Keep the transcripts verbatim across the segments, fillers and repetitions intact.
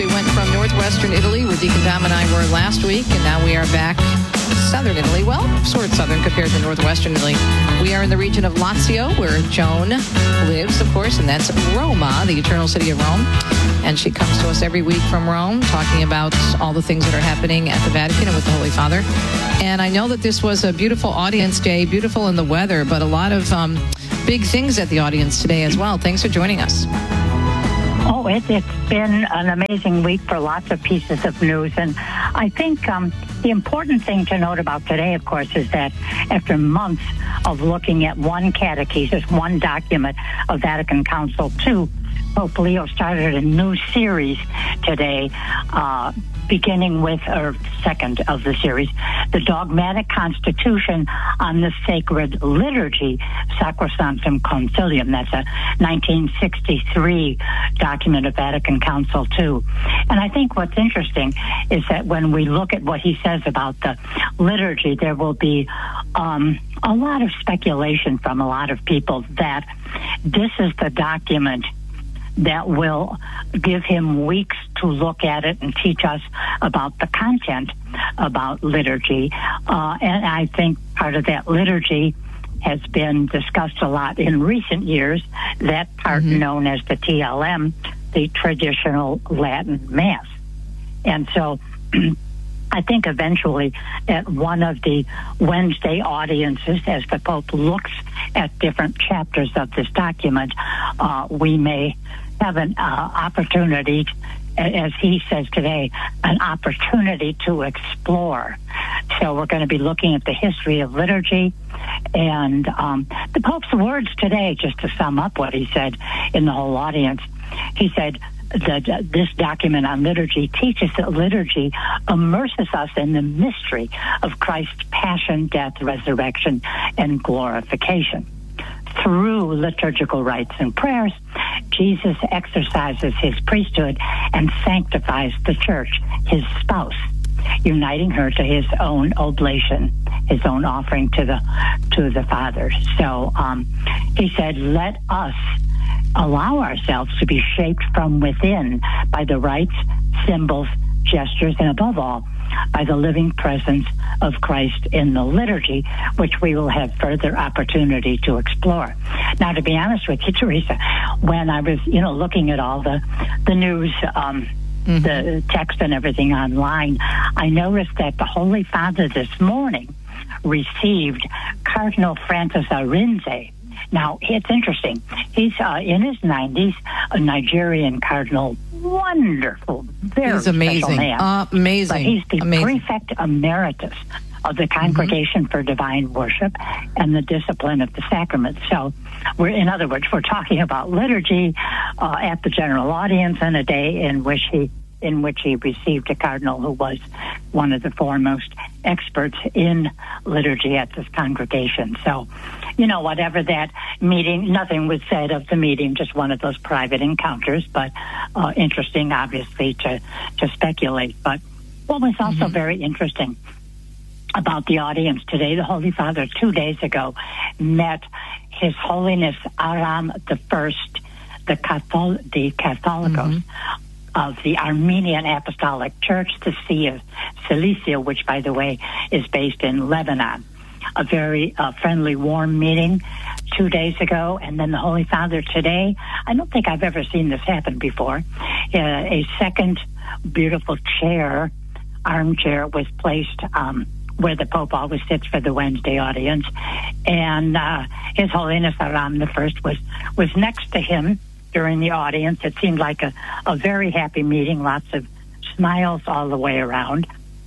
We went from northwestern Italy, where Deacon Dom and I were last week, and now we are back southern Italy. Well, sort of southern compared to northwestern Italy. We are in the region of Lazio, where Joan lives, of course, and that's Roma, the eternal city of Rome. And she comes to us every week from Rome, talking about all the things that are happening at the Vatican and with the Holy Father. And I know that this was a beautiful audience day, beautiful in the weather, but a lot of um, big things at the audience today as well. Thanks for joining us. Oh, it, it's been an amazing week for lots of pieces of news. And I think um, the important thing to note about today, of course, is that after months of looking at one catechesis, one document of Vatican Council two, Pope Leo started a new series today, uh, beginning with, or second of the series, the Dogmatic Constitution on the Sacred Liturgy, Sacrosanctum Concilium. That's a nineteen sixty-three document of Vatican Council two. And I think what's interesting is that when we look at what he says about the liturgy, there will be um, a lot of speculation from a lot of people that this is the document that will give him weeks to look at it and teach us about the content about liturgy. Uh, and I think part of that liturgy has been discussed a lot in recent years, that part mm-hmm. known as the T L M, the Traditional Latin Mass. And so I think eventually at one of the Wednesday audiences, as the Pope looks at different chapters of this document, uh, we may have an uh, opportunity, as he says today, an opportunity to explore. So we're going to be looking at the history of liturgy and um, the Pope's words today, just to sum up what he said in the whole audience. He said, that this document on liturgy teaches that liturgy immerses us in the mystery of Christ's passion, death, resurrection, and glorification. Through liturgical rites and prayers, Jesus exercises his priesthood and sanctifies the church, his spouse, uniting her to his own oblation, his own offering to the to the Father. So um, he said, let us allow ourselves to be shaped from within by the rites, symbols, gestures, and above all, by the living presence of Christ in the liturgy, which we will have further opportunity to explore. Now, to be honest with you, Teresa, when I was, you know, looking at all the, the news, um, mm-hmm. the text and everything online, I noticed that the Holy Father this morning received Cardinal Francis Arinze. Now, it's interesting. He's uh, in his nineties, a Nigerian cardinal, wonderful, very He's amazing. special man. Uh, amazing. But he's the amazing. prefect emeritus of the Congregation mm-hmm. for Divine Worship and the Discipline of the Sacraments. So, we're, in other words, we're talking about liturgy uh, at the general audience in a day in which he in which he received a cardinal who was one of the foremost experts in liturgy at this congregation. So, you know, whatever that meeting, nothing was said of the meeting, just one of those private encounters, but uh, interesting, obviously, to, to speculate. But what was also mm-hmm. very interesting about the audience today, the Holy Father two days ago met His Holiness Aram the First, the, Cathol- the Catholicos, mm-hmm. of the Armenian Apostolic Church, the See of Cilicia, which, by the way, is based in Lebanon. A very uh, friendly, warm meeting two days ago, and then the Holy Father today. I don't think I've ever seen this happen before. Uh, a second beautiful chair, armchair, was placed um, where the Pope always sits for the Wednesday audience, and uh, His Holiness Aram the First was was next to him during the audience. It seemed like a, a very happy meeting, lots of smiles all the way around.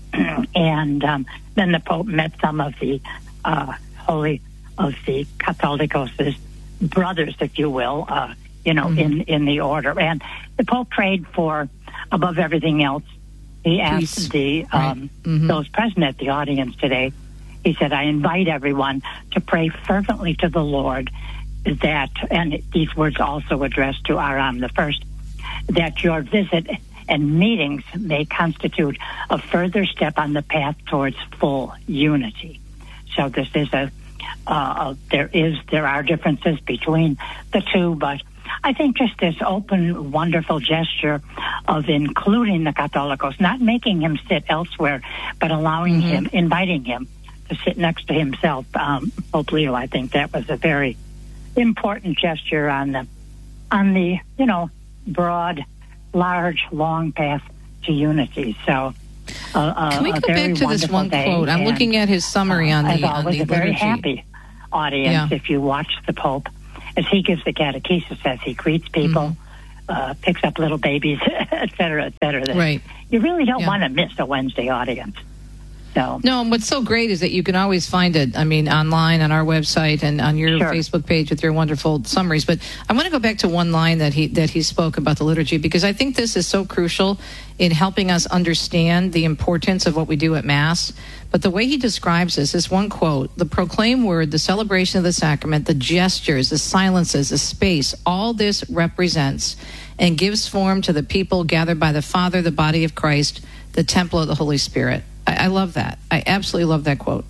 and um, then the Pope met some of the uh, holy, of the Catholicos' brothers, if you will, uh, you know, mm-hmm. in, in the order. And the Pope prayed for, above everything else, he asked Peace. the um, right. mm-hmm. those present at the audience today, he said, I invite everyone to pray fervently to the Lord that, and these words also addressed to Aram the First, that your visit and meetings may constitute a further step on the path towards full unity. So this is a, uh, there is, there are differences between the two, but I think just this open, wonderful gesture of including the Catholicos, not making him sit elsewhere, but allowing mm-hmm. him, inviting him to sit next to himself, um, Pope Leo. I think that was a very important gesture on the, on the, you know, broad, large, long path to unity. So, uh, can we go back to this one quote? I'm looking at his summary on the, as always, on the a very liturgy. happy audience Yeah. if you watch the Pope as he gives the catechesis, as he greets people, mm-hmm. uh, picks up little babies, et cetera, et cetera. Right. You really don't Yeah. want to miss a Wednesday audience. So. No, and what's so great is that you can always find it, I mean, online on our website and on your Sure. Facebook page with your wonderful summaries. But I want to go back to one line that he that he spoke about the liturgy, because I think this is so crucial in helping us understand the importance of what we do at Mass. But the way he describes this is one quote: the proclaimed word, the celebration of the sacrament, the gestures, the silences, the space, all this represents and gives form to the people gathered by the Father, the body of Christ, the temple of the Holy Spirit. I, I love that. I absolutely love that quote.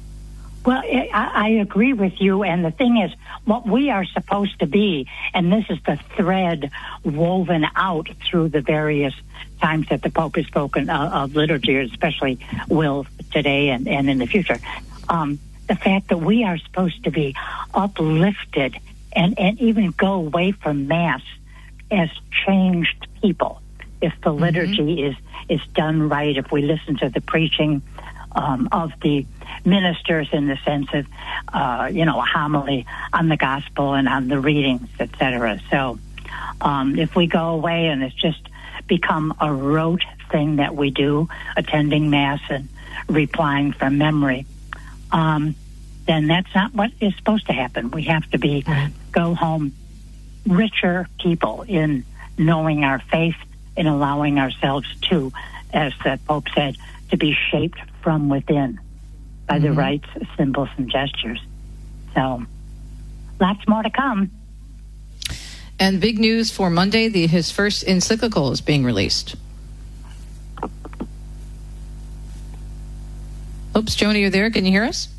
Well, I, I agree with you. And the thing is, what we are supposed to be, and this is the thread woven out through the various times that the Pope has spoken of, of liturgy, especially will today and, and in the future, um, the fact that we are supposed to be uplifted and, and even go away from Mass as changed people. If the liturgy mm-hmm. is, is done right, if we listen to the preaching um, of the ministers in the sense of, uh, you know, a homily on the gospel and on the readings, et cetera. So um, if we go away and it's just become a rote thing that we do, attending Mass and replying from memory, um, then that's not what is supposed to happen. We have to be right. go home richer people in knowing our faith, in allowing ourselves to, as the Pope said, to be shaped from within by mm-hmm. the rites, symbols, and gestures. So, lots more to come. And big news for Monday, the, his first encyclical is being released. Oops, Joni, you're there? Can you hear us?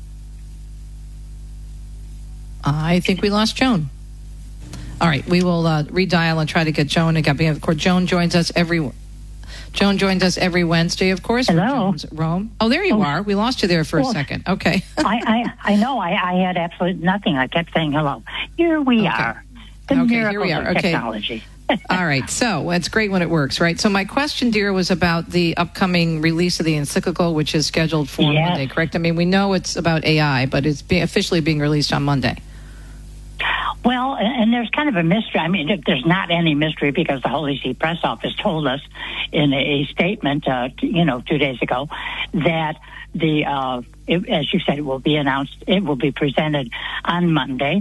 I think we lost Joan. All right, we will uh, redial and try to get Joan again. Of course, Joan joins us every. Joan joins us every Wednesday, of course. Hello, Joan's Rome. Oh, there you oh. are. We lost you there for well, a second. Okay. I, I I know. I, I had absolutely nothing. I kept saying hello. Here we okay. are. The okay, miracle here we are. of okay. technology. All right. So it's great when it works, right? So my question, dear, was about the upcoming release of the encyclical, which is scheduled for yes. Monday, correct? I mean, we know it's about A I, but it's be officially being released on Monday. Well, and there's kind of a mystery. I mean, there's not any mystery because the Holy See Press Office told us in a statement, uh, you know, two days ago that the, uh, it, as you said, it will be announced, it will be presented on Monday,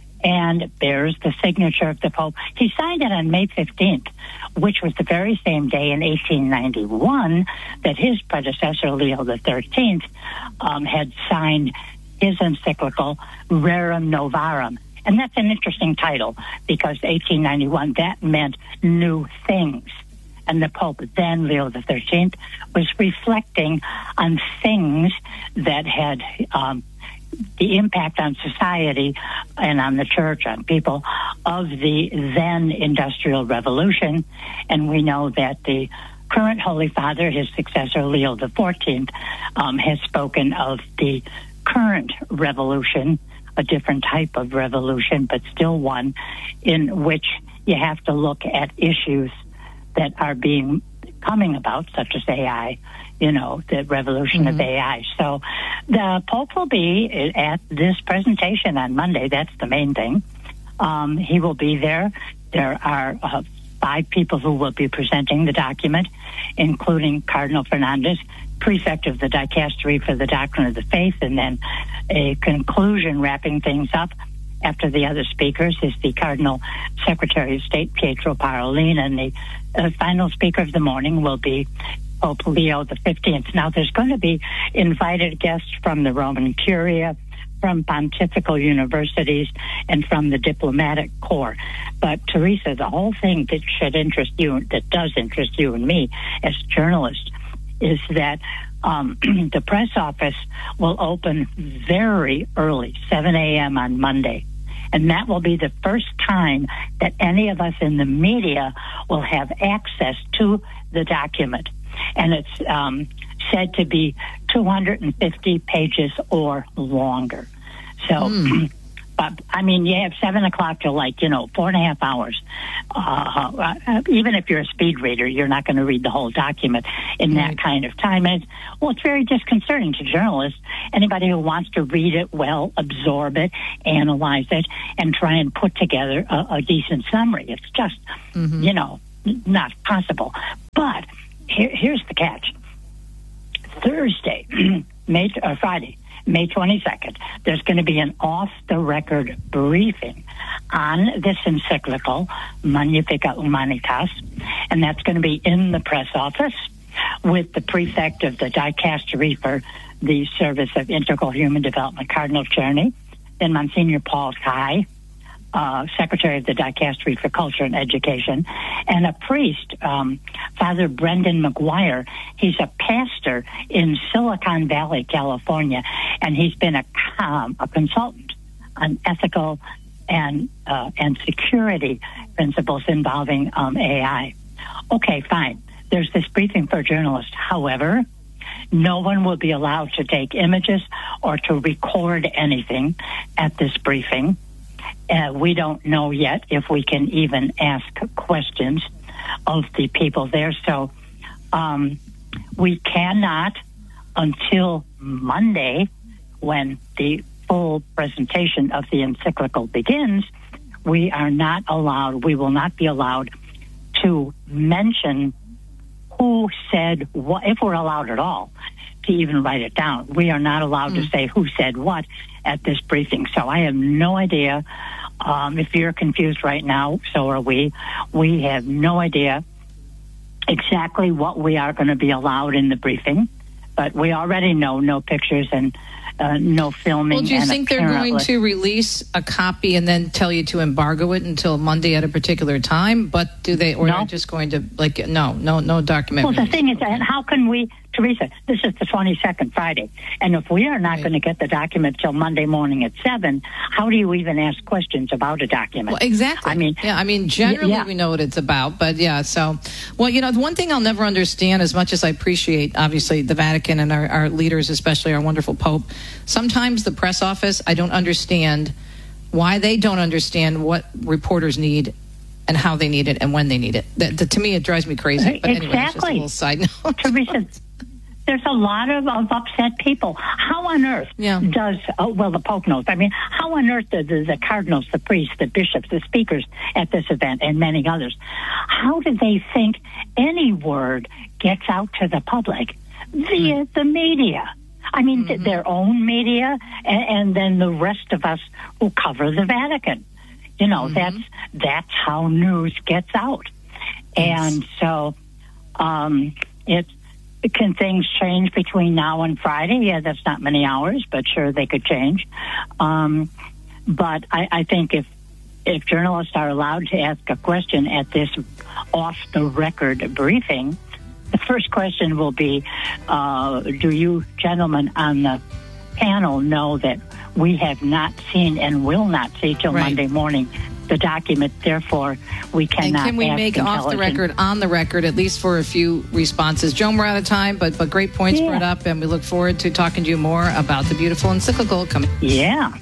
and bears the signature of the Pope. He signed it on May fifteenth, which was the very same day in eighteen ninety-one that his predecessor, Leo the thirteenth, um, had signed his encyclical Rerum Novarum. And that's an interesting title because eighteen ninety-one, that meant new things. And the Pope then, Leo the thirteenth, was reflecting on things that had um, the impact on society and on the church, on people of the then Industrial Revolution. And we know that the current Holy Father, his successor, Leo the fourteenth, um, has spoken of the current revolution, a different type of revolution, but still one in which you have to look at issues that are being coming about, such as A I, you know, the revolution mm-hmm. of A I. So the Pope will be at this presentation on Monday. That's the main thing. Um, he will be there. There are uh, five people who will be presenting the document, including Cardinal Fernandez, prefect of the Dicastery for the Doctrine of the Faith, and then a conclusion wrapping things up after the other speakers is the Cardinal Secretary of State, Pietro Parolin, and the uh, final speaker of the morning will be Pope Leo the fifteenth. Now, there's going to be invited guests from the Roman Curia, from pontifical universities, and from the diplomatic corps. But, Teresa, the whole thing that should interest you, that does interest you and me as journalists, is that um, the press office will open very early, seven a.m. on Monday. And that will be the first time that any of us in the media will have access to the document. And it's um, said to be two hundred fifty pages or longer. So, mm. but I mean, you have seven o'clock to like, you know, four and a half hours. Uh, uh, even if you're a speed reader, you're not going to read the whole document in that right. kind of time. And it's, well, it's very disconcerting to journalists. Anybody who wants to read it well, absorb it, analyze it, and try and put together a, a decent summary. It's just, mm-hmm. you know, not possible. But here, here's the catch. Thursday, May or Friday, May twenty-second, there's going to be an off-the-record briefing on this encyclical, Magnificat Humanitas, and that's going to be in the press office with the prefect of the dicastery for the Service of Integral Human Development, Cardinal Czerny, then Monsignor Paul Kai, Uh, Secretary of the Dicastery for Culture and Education, and a priest, um, Father Brendan McGuire. He's a pastor in Silicon Valley, California, and he's been a, um, a consultant on ethical and uh, and security principles involving um, A I. Okay, fine. There's this briefing for journalists. However, no one will be allowed to take images or to record anything at this briefing. Uh, we don't know yet if we can even ask questions of the people there. So um, we cannot, until Monday, when the full presentation of the encyclical begins, we are not allowed, we will not be allowed to mention who said what, if we're allowed at all, to even write it down. We are not allowed mm. to say who said what at this briefing. So I have no idea. Um, if you're confused right now, so are we. We have no idea exactly what we are going to be allowed in the briefing, but we already know no pictures and uh, no filming. Well, do you and think they're going to release a copy and then tell you to embargo it until Monday at a particular time? But do they, or no. Are just going to, like, no, no, no document? Well, the thing is, and how can we, Teresa, this is the twenty-second, Friday, and if we are not right. going to get the document till Monday morning at seven, how do you even ask questions about a document? Well, exactly. I mean, yeah, I mean, generally yeah. we know what it's about, but yeah, so, well, you know, the one thing I'll never understand, as much as I appreciate, obviously, the Vatican and our, our leaders, especially our wonderful Pope, sometimes the press office, I don't understand why they don't understand what reporters need and how they need it and when they need it. That, that, to me, it drives me crazy. But exactly. anyway, it's just a little side note. Teresa, there's a lot of, of upset people. How on earth yeah. does, oh, well, the Pope knows. I mean, how on earth do the, the cardinals, the priests, the bishops, the speakers at this event, and many others, how do they think any word gets out to the public via the media? I mean, mm-hmm. their own media, and, and then the rest of us who cover the Vatican. You know, mm-hmm. that's that's how news gets out. Yes. And so, um, it, can things change between now and Friday? Yeah, that's not many hours, but sure, they could change. Um, but I, I think if if journalists are allowed to ask a question at this off-the-record briefing, the first question will be, uh, do you gentlemen on the panel know that we have not seen and will not see till right. Monday morning the document, therefore we cannot. And can we make off the record, on the record, at least for a few responses? Joan, we're out of time, but but great points yeah. brought up, and we look forward to talking to you more about the beautiful encyclical coming. Yeah.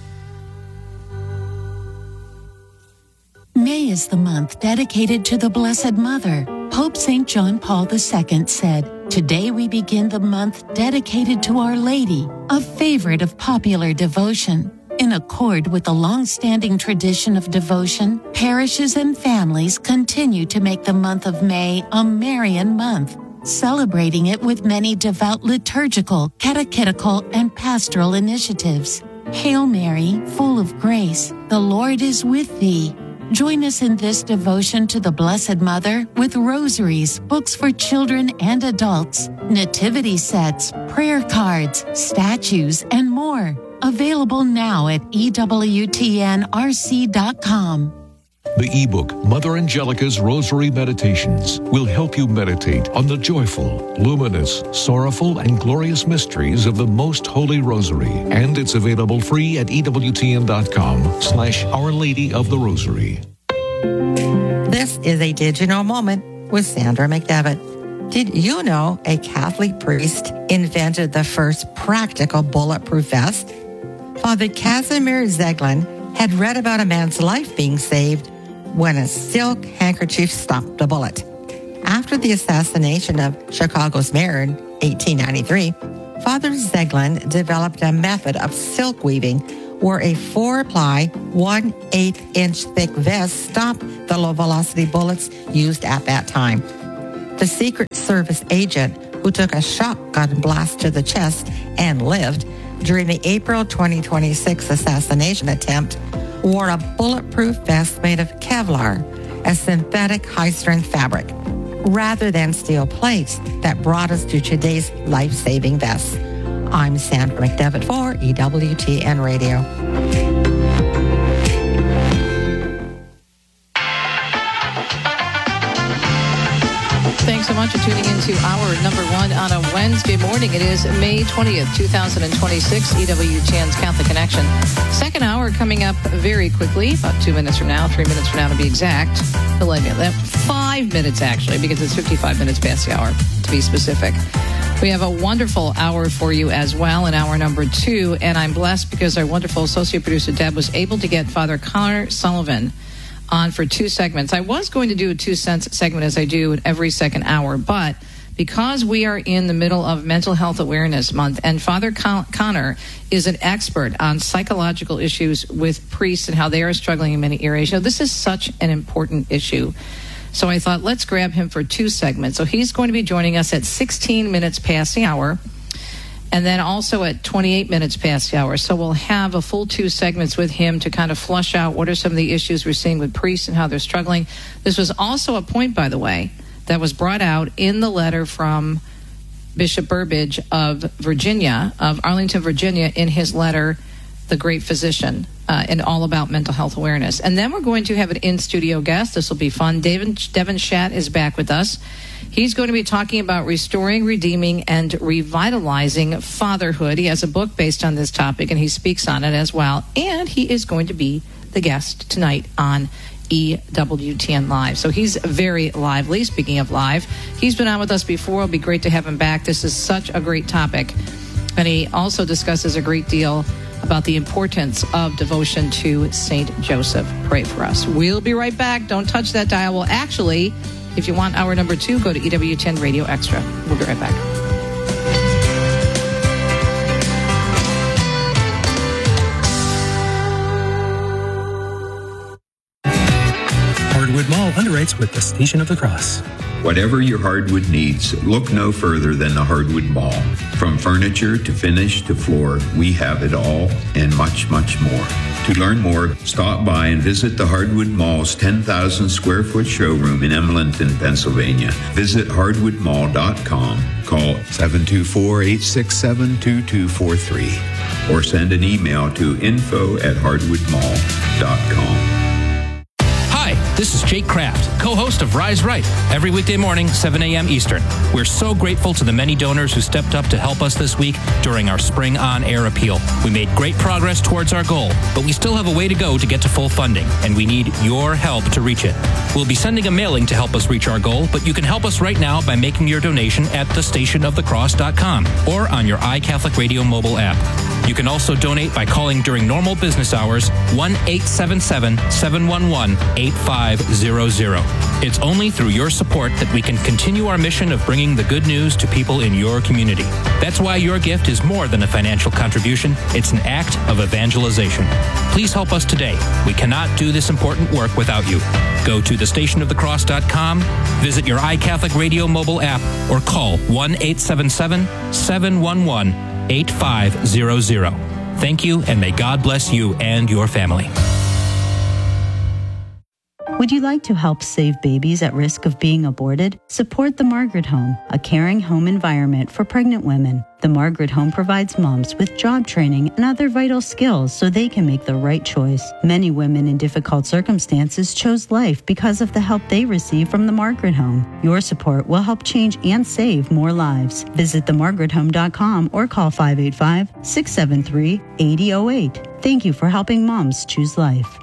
May is the month dedicated to the Blessed Mother. Pope Saint John Paul the Second said, "Today we begin the month dedicated to Our Lady, a favorite of popular devotion." In accord with the long-standing tradition of devotion, parishes and families continue to make the month of May a Marian month, celebrating it with many devout liturgical, catechetical, and pastoral initiatives. Hail Mary, full of grace, the Lord is with thee. Join us in this devotion to the Blessed Mother with rosaries, books for children and adults, nativity sets, prayer cards, statues, and more. Available now at E W T N R C dot com. The ebook, Mother Angelica's Rosary Meditations, will help you meditate on the joyful, luminous, sorrowful, and glorious mysteries of the Most Holy Rosary. And it's available free at ewtn.com slash Our Lady of the Rosary. This is a Did You Know moment with Sandra McDevitt. Did you know a Catholic priest invented the first practical bulletproof vest? Father Casimir Zeglin had read about a man's life being saved when a silk handkerchief stopped a bullet. After the assassination of Chicago's mayor in eighteen ninety-three, Father Zeglin developed a method of silk weaving where a four-ply, one-eighth inch thick vest stopped the low-velocity bullets used at that time. The Secret Service agent who took a shotgun blast to the chest and lived during the April twenty twenty-six assassination attempt wore a bulletproof vest made of Kevlar, a synthetic high-strength fabric, rather than steel plates that brought us to today's life-saving vests. I'm Sandra McDevitt for E W T N Radio. Thanks so much for tuning into our number one on a Wednesday morning. It is May twentieth, twenty twenty-six, E W T N's Catholic Connection. Second hour coming up very quickly, about two minutes from now, three minutes from now to be exact. Five minutes, actually, because it's fifty-five minutes past the hour, to be specific. We have a wonderful hour for you as well in hour number two, and I'm blessed because our wonderful associate producer, Deb, was able to get Father Connor Sullivan on for two segments. I was going to do a two-cent segment as I do in every second hour, but because we are in the middle of Mental Health Awareness Month, and Father Con- Connor is an expert on psychological issues with priests and how they are struggling in many areas. You know, this is such an important issue. So I thought, let's grab him for two segments. So he's going to be joining us at sixteen minutes past the hour, and then also at twenty-eight minutes past the hour. So we'll have a full two segments with him to kind of flush out what are some of the issues we're seeing with priests and how they're struggling. This was also a point, by the way, that was brought out in the letter from Bishop Burbidge of Virginia, of Arlington, Virginia, in his letter, The Great Physician, uh, and all about mental health awareness. And then we're going to have an in-studio guest. This will be fun. Devin, Devin Schatt is back with us. He's going to be talking about restoring, redeeming, and revitalizing fatherhood. He has a book based on this topic, and he speaks on it as well. And he is going to be the guest tonight on E W T N Live. So he's very lively. Speaking of live, he's been on with us before. It'll be great to have him back. This is such a great topic. And he also discusses a great deal about the importance of devotion to Saint Joseph. Pray for us. We'll be right back. Don't touch that dial. Well, actually, if you want hour number two, go to E W T N Radio Extra. We'll be right back. Hardwood Mall underwrites with the Station of the Cross. Whatever your hardwood needs, look no further than the Hardwood Mall. From furniture to finish to floor, we have it all and much, much more. To learn more, stop by and visit the Hardwood Mall's ten thousand square foot showroom in Emlenton, Pennsylvania. Visit hardwood mall dot com. Call seven two four, eight six seven, two two four three or send an email to info at hardwood mall dot com. This is Jake Kraft, co-host of Rise Right, every weekday morning, seven a.m. Eastern. We're so grateful to the many donors who stepped up to help us this week during our Spring On Air appeal. We made great progress towards our goal, but we still have a way to go to get to full funding, and we need your help to reach it. We'll be sending a mailing to help us reach our goal, but you can help us right now by making your donation at the station of the cross dot com or on your iCatholic Radio mobile app. You can also donate by calling during normal business hours, one eight seven seven, seven one one, eight five zero zero. It's only through your support that we can continue our mission of bringing the good news to people in your community. That's why your gift is more than a financial contribution. It's an act of evangelization. Please help us today. We cannot do this important work without you. Go to the station of the cross dot com, visit your iCatholic Radio mobile app, or call one eight seven seven, seven one one, eight five zero zero. Thank you, and may God bless you and your family. Would you like to help save babies at risk of being aborted? Support the Margaret Home, a caring home environment for pregnant women. The Margaret Home provides moms with job training and other vital skills so they can make the right choice. Many women in difficult circumstances chose life because of the help they receive from the Margaret Home. Your support will help change and save more lives. Visit the margaret home dot com or call five eight five, six seven three, eight zero zero eight. Thank you for helping moms choose life.